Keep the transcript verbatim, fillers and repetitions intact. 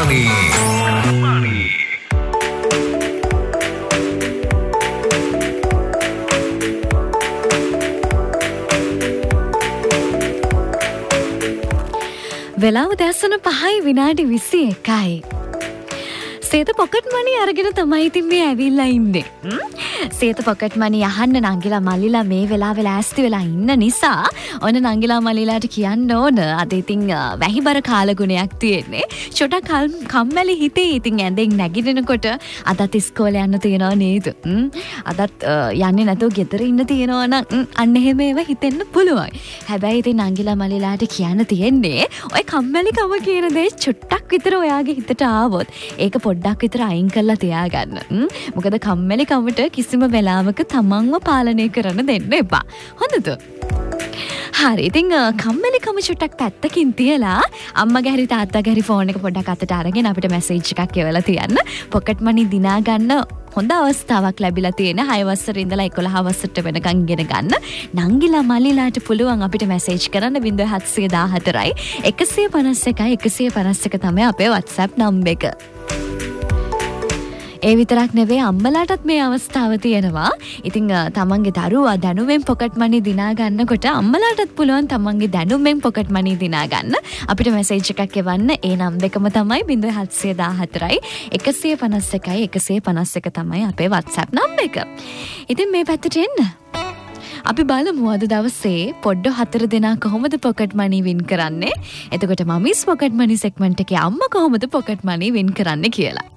money. money. වෙලාව දැසන පහයි විනාඩි විසි එකයි. සේත පොකට් මනි අරගෙන තමයි ඉතින් මේ ඇවිල්ලා ඉන්නේ. සේත පොකට් මනි අහන්න නංගිලා මල්ලිලා මේ වෙලාවේ ලෑස්ති වෙලා ඉන්න නිසා ඔන්න නංගිලා මල්ලිලාට කියන්න ඕන අද ඉතින් වැහිබර කාලගුණයක් තියෙන්නේ. චොටක් කම්මැලි හිතේ ඉතින් ඇඳෙන් නැගිටිනකොට අදත් ඉස්කෝලේ යන්න තියනවා නේද? අදත් යන්නේ නැතුව ගෙදර ඉන්න තියනවා නම් අන්න එහෙම ඒවා හිතෙන්න පුළුවන්. හැබැයි ඉතින් නංගිලා මල්ලිලාට කියන්න තියෙන්නේ ඔය කම්මැලිකම කියන දේ චුට්ටක් විතර ඔයාගේ හිතට ආවොත් ඒක පොඩ්ඩක් විතර අයින් කරලා තියාගන්න. මොකද කම්මැලිකමට කිසිම වෙලාවක තමන්ව පාලනය කරන්න දෙන්න එපා. හොඳද? හරි. ඉතින් කම්මැලිකම චුට්ටක් පැත්තකින් තියලා අම්මගේ හරි තාත්තගේ හරි ෆෝන් එක පොඩ්ඩක් අතට අරගෙන අපිට මැසේජ් එකක් එවලා තියන්න. පොකට් මනි දිනා ගන්න හොඳ අවස්ථාවක් ලැබිලා තියෙන හය වසරේ ඉඳලා එකොළහ වසරට වෙනකන් ඉගෙන ගන්න. නංගිලා මල්ලිලාට පුළුවන් අපිට මැසේජ් කරන්න ज़ीरो सात वन फोर එකසිය පනස් එකයි එකසිය පනස් එක තමයි අපේ WhatsApp නම්බර් එක. ඒ විතරක් නෙවෙයි අම්මලාටත් මේ අවස්ථාව තියෙනවා. ඉතින් තමන්ගේ දරුවා දැනුමෙන් පොකට් මනි දිනා ගන්නකොට අම්මලාටත් පුළුවන් තමන්ගේ දැනුමෙන් පොකට් මනි දිනා ගන්න. අපිට මැසේජ් එකක් එවන්න. ඒ නම් දෙකම තමයි ज़ीरो सात वन फोर එකසිය පනස් එකයි එකසිය පනස් එක තමයි අපේ WhatsApp නම්බර් එක. ඉතින් මේ පැත්තට එන්න. අපි බලමු අද දවසේ පොඩ්ඩ හතර දෙනා කොහොමද පොකට් මනි වින් කරන්නේ. එතකොට මමිස් පොකට් මනි සෙග්මන්ට් එකේ අම්මා කොහොමද පොකට් මනි වින් කරන්නේ කියලා.